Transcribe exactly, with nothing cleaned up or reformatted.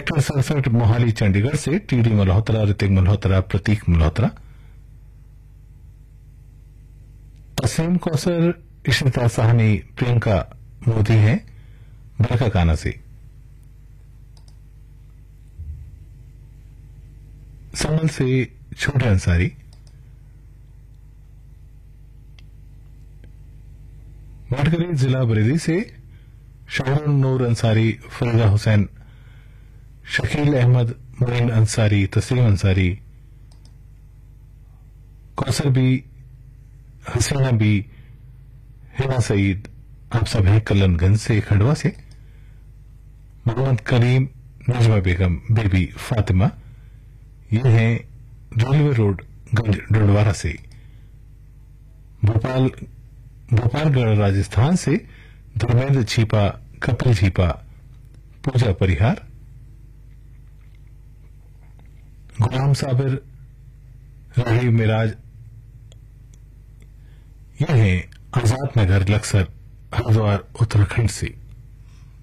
Sector सड़सठ मोहाली चंडीगढ़ से TD Malhotra, Hrithik Malhotra, प्रतीक मल्होत्रा। तस्लीम कौसर, इशिता साहनी, प्रियंका मोदी हैं बरकाकाना से। संभल से छोटे अंसारी। मटकरी जिला बरेली से शाहरुन नूर अंसारी, फरीदा हुसैन, शकील अहमद, मुइन अंसारी, तस्लीम अंसारी, कौसर बी, हसीना बी, हिना सईद, आप सब हैं कल्लनगंज से खंडवा से। मोहम्मद करीम, नजमा बेगम, बेबी फातिमा, ये हैं रेलवे रोड गंज डोडवारा से। भोपाल भोपालगढ़ राजस्थान से धर्मेंद्र छीपा, कपिल छीपा, पूजा परिहार। गुलाम साबिर, राही मिराज, ये हैं आजाद नगर लक्सर हरिद्वार उत्तराखंड से।